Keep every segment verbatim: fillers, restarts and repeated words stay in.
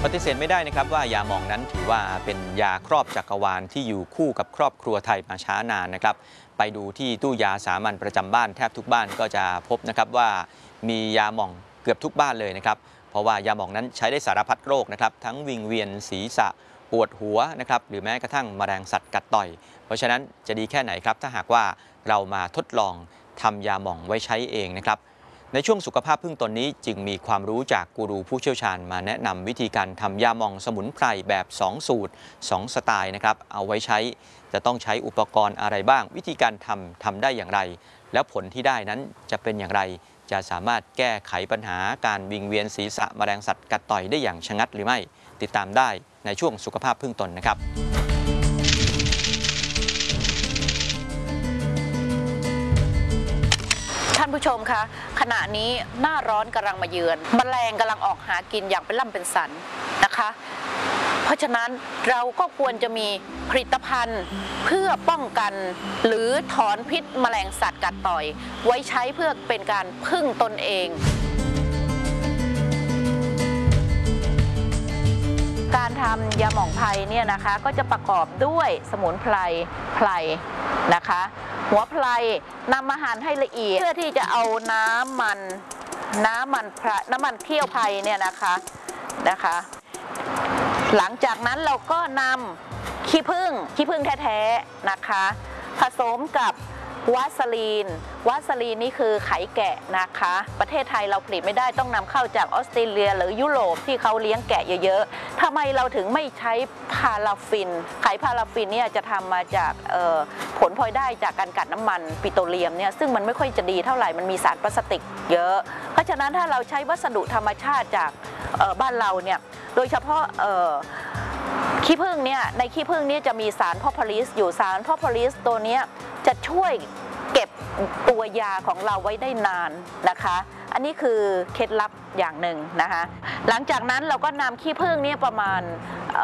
ปฏิเสธไม่ได้นะครับว่ายาหม่องนั้นถือว่าเป็นยาครอบจักรวาลที่อยู่คู่กับครอบครัวไทยมาช้านานนะครับไปดูที่ตู้ยาสามัญประจำบ้านแทบทุกบ้านก็จะพบนะครับว่ามียาหม่องเกือบทุกบ้านเลยนะครับเพราะว่ายาหม่องนั้นใช้ได้สารพัดโรคนะครับทั้งวิงเวียนศีรษะปวดหัวนะครับหรือแม้กระทั่งแมลงสัตว์กัดต่อยเพราะฉะนั้นจะดีแค่ไหนครับถ้าหากว่าเรามาทดลองทำยาหม่องไว้ใช้เองนะครับในช่วงสุขภาพพึ่งตนนี้จึงมีความรู้จากกูรูผู้เชี่ยวชาญมาแนะนำวิธีการทำยาหม่องสมุนไพรแบบสองสูตรสองสไตล์นะครับเอาไว้ใช้จะต้องใช้อุปกรณ์อะไรบ้างวิธีการทำทำได้อย่างไรแล้วผลที่ได้นั้นจะเป็นอย่างไรจะสามารถแก้ไขปัญหาการวิงเวียนศีรษะแมลงสัตว์กัดต่อยได้อย่างชะงัดหรือไม่ติดตามได้ในช่วงสุขภาพพึ่งตนนะครับท่านผู้ชมคะขณะนี้หน้าร้อนกำลังมาเยือนแมลงกำลังออกหากินอย่างเป็นล่ำเป็นสันนะคะเพราะฉะนั้นเราก็ควรจะมีผลิตภัณฑ์เพื่อป้องกันหรือถอนพิษแมลงสัตว์กัดต่อยไว้ใช้เพื่อเป็นการพึ่งตนเองการทำยาหม่องไพรเนี่ยนะคะก็จะประกอบด้วยสมุนไพรไพรนะคะหัวไพรนำมาหั่นให้ละเอียดเพื่อที่จะเอาน้ำมันน้ำมันน้ำมันเคี่ยวไพรเนี่ยนะคะนะคะหลังจากนั้นเราก็นำขี้ผึ้งขี้ผึ้งแท้ๆนะคะผสมกับวาสลีนวาสลีนนี่คือไข่แกะนะคะประเทศไทยเราผลิตไม่ได้ต้องนำเข้าจากออสเตรเลียหรือยุโรปที่เขาเลี้ยงแกะเยอะๆทำไมเราถึงไม่ใช้พาราฟินไขพาราฟินเนี่ยจะทำมาจากผลพลอยได้จากการกัดน้ำมันปิโตรเลียมเนี่ยซึ่งมันไม่ค่อยจะดีเท่าไหร่มันมีสารพลาสติกเยอะเพราะฉะนั้นถ้าเราใช้วัสดุธรรมชาติจากบ้านเราเนี่ยโดยเฉพาะขี้ผึ้งเนี่ยในขี้ผึ้งเนี่ยจะมีสารพอพอลิสอยู่สารพอพอลิสตัวนี้จะช่วยเก็บตัวยาของเราไว้ได้นานนะคะอันนี้คือเคล็ดลับอย่างหนึ่งนะคะหลังจากนั้นเราก็นำขี้ผึ้งเนี่ยประมาณ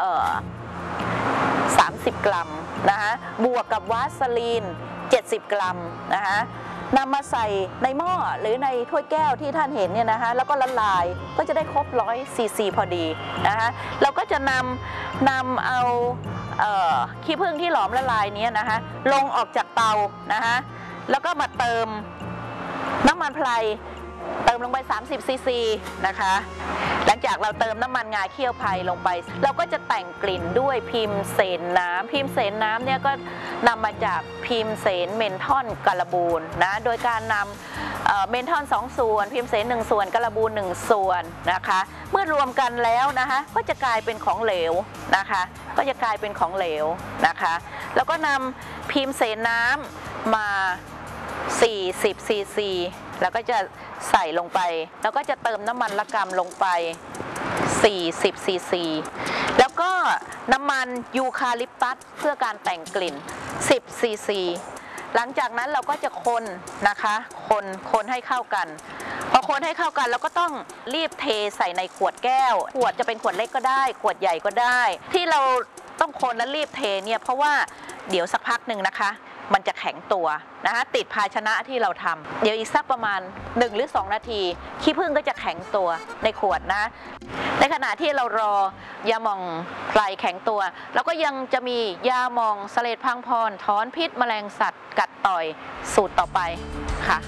สามสิบกรัมนะคะบวกกับวาสลีนเจ็ดสิบกรัมนะคะนำมาใส่ในหม้อหรือในถ้วยแก้วที่ท่านเห็นเนี่ยนะคะแล้วก็ละลายก็จะได้ครบร้อยซีซีพอดีนะคะเราก็จะนำนำเอาขี้ผึ้งที่หลอมละลายนี้นะคะลงออกจากเตานะคะแล้วก็มาเติมน้ำมันไพรเติมลงไปสามสิบซีซีนะคะหลังจากเราเติมน้ำมันงาเคี่ยวไพรลงไปเราก็จะแต่งกลิ่นด้วยพิมเสนน้ำพิมเสนน้ำเนี่ยก็นำมาจากพิมเสนเมนทอนกาลบูนนะโดยการนำเมนทอนสองส่วนพิมเสนหนึ่งส่วนกาลบูนหนึ่งส่วนนะคะเมื่อรวมกันแล้วนะคะก็จะกลายเป็นของเหลวนะคะก็จะกลายเป็นของเหลวนะคะแล้วก็นำพิมเสนน้ำมาสี่สิบซีซีแล้วก็จะใส่ลงไปแล้วก็จะเติมน้ำมันละกำลงไปสี่สิบซีซีแล้วก็น้ำมันยูคาลิปตัสเพื่อการแต่งกลิ่นสิบซีซีหลังจากนั้นเราก็จะคนนะคะคนคนให้เข้ากันพอคนให้เข้ากันเราก็ต้องรีบเทใส่ในขวดแก้วขวดจะเป็นขวดเล็กก็ได้ขวดใหญ่ก็ได้ที่เราต้องคนและรีบเทเนี่ยเพราะว่าเดี๋ยวสักพักหนึ่งนะคะมันจะแข็งตัวนะคะติดภาชนะที่เราทำเดี๋ยวอีกสักประมาณหนึ่งหรือสองนาทีขี้ผึ้งก็จะแข็งตัวในขวดนะในขณะที่เรารอยาหม่องไพรแข็งตัวเราก็ยังจะมียาหม่องเสลดพังพรถอนพิษแมลงสัตว์กัดต่อยสูตรต่อไปค่ะ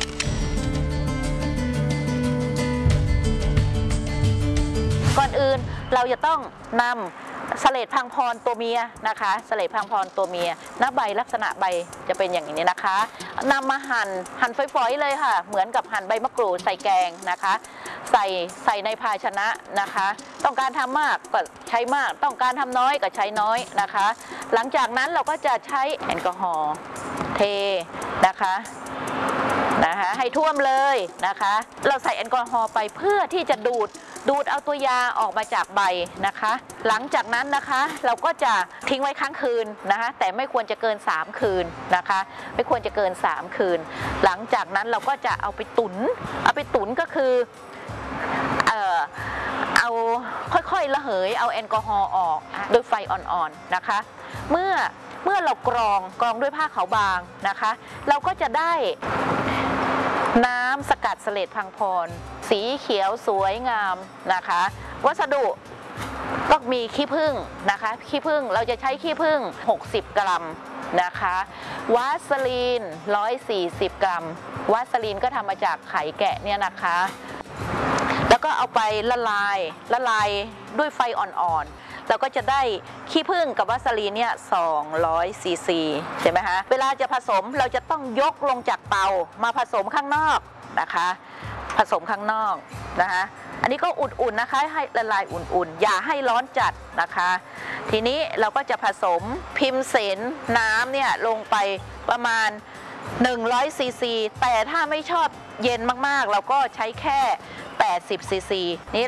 ก่อนอื่นเราจะต้องนำเสลดพังพรตัวเมียนะคะเสลดพังพรตัวเมียหน้าใบลักษณะใบจะเป็นอย่างนี้นะคะนำมาหั่นหั่นฝอยๆเลยค่ะเหมือนกับหั่นใบมะกรูดใส่แกงนะคะใส่ใส่ในภาชนะนะคะต้องการทำมากก็ใช้มากต้องการทำน้อยก็ใช้น้อยนะคะหลังจากนั้นเราก็จะใช้แอลกอฮอล์เทนะคะนะคะให้ท่วมเลยนะคะเราใส่แอลกอฮอล์ไปเพื่อที่จะดูดดูดเอาตัวยาออกมาจากใบนะคะหลังจากนั้นนะคะเราก็จะทิ้งไว้ค้างคืนนะคะแต่ไม่ควรจะเกินสามคืนนะคะไม่ควรจะเกินสามคืนหลังจากนั้นเราก็จะเอาไปตุ๋นเอาไปตุ๋นก็คือเอ่อเอาค่อยๆระเหยเอาแอลกอฮอล์ออกโดยไฟอ่อนๆนะคะเมื่อเมื่อเรากรองกรองด้วยผ้าขาวบางนะคะเราก็จะได้น้ำสกัดเสลดพังพรสีเขียวสวยงามนะคะวัสดุก็มีขี้ผึ้งนะคะขี้ผึ้งเราจะใช้ขี้ผึ้งหกสิบกรัมนะคะวาสลีนหนึ่งร้อยสี่สิบกรัมวาสลีนก็ทำมาจากไข่แกะเนี่ยนะคะแล้วก็เอาไปละลายละลายด้วยไฟอ่อนๆเราก็จะได้ขี้ผึ้งกับวาสลีนเนี่ยสองร้อยซีซีใช่ไหมคะเวลาจะผสมเราจะต้องยกลงจากเตามาผสมข้างนอกนะคะผสมข้างนอกนะคะอันนี้ก็อุ่นๆนะคะให้ละลายอุ่นๆอย่าให้ร้อนจัดนะคะทีนี้เราก็จะผสมพิมเสนน้ำเนี่ยลงไปประมาณหนึ่งร้อยซีซีแต่ถ้าไม่ชอบเย็นมากๆเราก็ใช้แค่แปดสิบซีซีนี้